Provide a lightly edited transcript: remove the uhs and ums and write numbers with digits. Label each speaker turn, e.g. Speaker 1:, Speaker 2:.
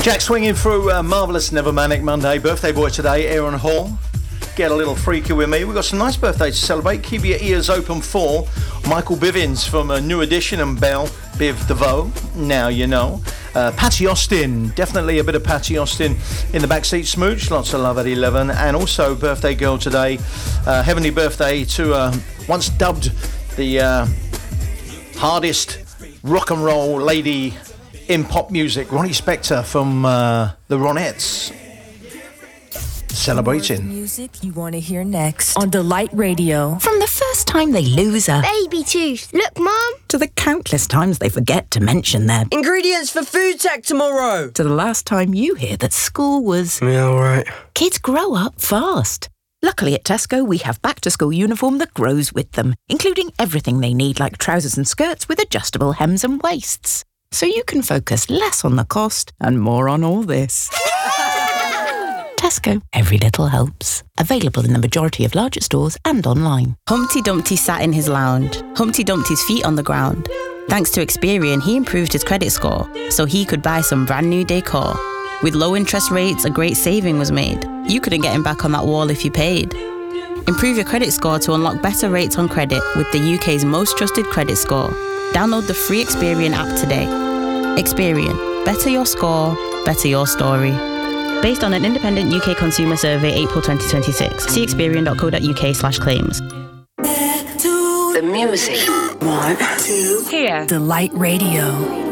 Speaker 1: Jack swinging through Marvellous Never Manic Monday. Birthday boy today, Aaron Hall. Get a little freaky with me. We've got some nice birthdays to celebrate. Keep your ears open for Michael Bivins from New Edition and Belle Biv DeVoe. Now you know. Patty Austin. Definitely a bit of Patty Austin in the backseat smooch. Lots of love at 11. And also birthday girl today. Heavenly birthday to once dubbed the hardest rock and roll lady in pop music, Ronnie Spector from the Ronettes. Celebrating.
Speaker 2: Music you want to hear next on Delight Radio.
Speaker 3: From the first time they lose a
Speaker 4: baby tooth. Look, Mum.
Speaker 3: To the countless times they forget to mention their
Speaker 5: ingredients for food tech tomorrow.
Speaker 3: To the last time you hear that school was...
Speaker 5: Yeah, all right.
Speaker 3: Kids grow up fast. Luckily at Tesco, we have back-to-school uniform that grows with them, including everything they need like trousers and skirts with adjustable hems and waists. So you can focus less on the cost and more on all this. Tesco, every little helps. Available in the majority of larger stores and online.
Speaker 6: Humpty Dumpty sat in his lounge, Humpty Dumpty's feet on the ground. Thanks to Experian, he improved his credit score, so he could buy some brand new decor. With low interest rates, a great saving was made. You couldn't get him back on that wall if you paid. Improve your credit score to unlock better rates on credit with the UK's most trusted credit score. Download the free Experian app today. Experian. Better your score, better your story. Based on an independent UK consumer survey, April 2026. See experian.co.uk/claims.
Speaker 3: The music.
Speaker 2: 1, 2, here. Delight Radio.